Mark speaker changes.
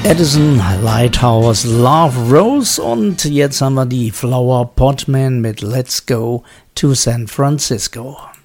Speaker 1: Edison, Lighthouse, Love Rose und jetzt haben wir die Flower Pot Men mit Let's Go to San Francisco.